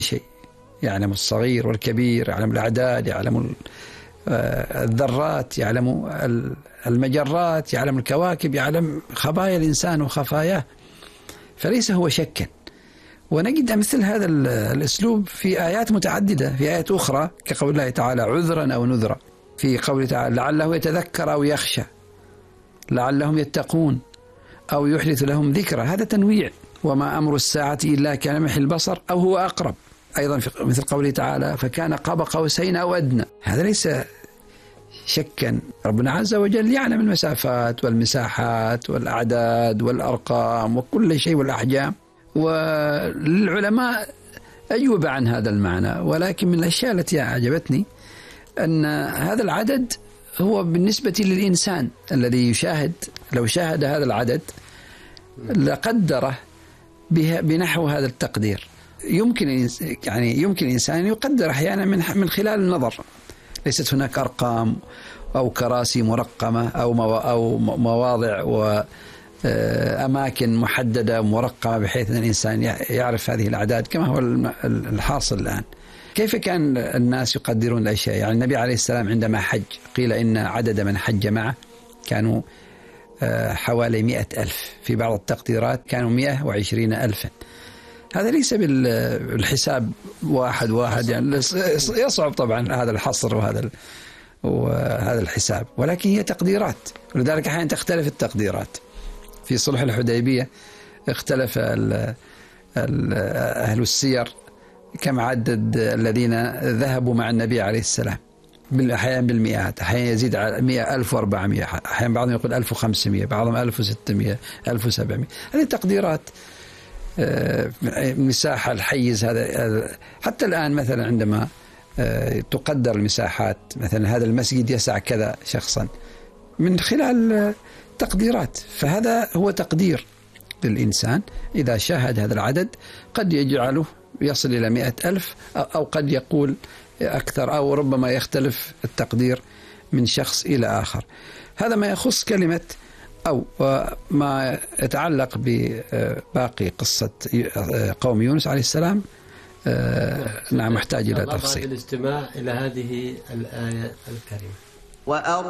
شيء، يعلم الصغير والكبير، يعلم الأعداد، يعلم الذرات، يعلم المجرات، يعلم الكواكب، يعلم خبايا الإنسان وخفاياه، فليس هو شكا. ونجد مثل هذا الأسلوب في آيات متعددة، في آيات أخرى كقول الله تعالى عذرا أو نذرا، في قوله تعالى لعله يتذكر أو يخشى، لعلهم يتقون أو يحدث لهم ذكرى، هذا تنويع. وما أمر الساعة إلا كلمح البصر أو هو أقرب، أيضا في مثل قوله تعالى فكان قاب قوسين أو أدنى، هذا ليس شكا. ربنا عز وجل يعلم المسافات والمساحات والأعداد والأرقام وكل شيء والأحجام، والعلماء أجوب عن هذا المعنى. ولكن من الأشياء التي أعجبتني أن هذا العدد هو بالنسبة للإنسان الذي يشاهد، لو شاهد هذا العدد لقدره بنحو هذا التقدير. يمكن الإنسان يقدر أحيانا من خلال النظر، ليست هناك أرقام أو كراسي مرقمة أو مواضع وأماكن محددة مرقمة بحيث أن الإنسان يعرف هذه الأعداد كما هو الحاصل الآن. كيف كان الناس يقدرون الأشياء؟ يعني النبي عليه السلام عندما حج قيل إن عدد من حج معه كانوا حوالي 100,000، في بعض التقديرات كانوا 120,000. هذا ليس بالحساب واحد، يعني يصعب طبعا هذا الحصر وهذا الحساب، ولكن هي تقديرات، ولذلك أحيانا تختلف التقديرات. في صلح الحديبية اختلف أهل السير كم عدد الذين ذهبوا مع النبي عليه السلام، أحيانا بالمئات، أحيانا يزيد على 100، 1400، أحيانا بعضهم يقول 1500، بعضهم 1600، 1700. هذه تقديرات. مساحة الحيز هذا حتى الآن مثلا عندما تقدر المساحات، مثلا هذا المسجد يسع كذا شخصا من خلال تقديرات، فهذا هو تقدير للإنسان. إذا شاهد هذا العدد قد يجعله يصل إلى 100,000 أو قد يقول أكثر، أو ربما يختلف التقدير من شخص إلى آخر. هذا ما يخص كلمة أو. ما يتعلق بباقي قصة قوم يونس عليه السلام نعم محتاج إلى تفصيل. الاستماع إلى هذه الآية الكريمة.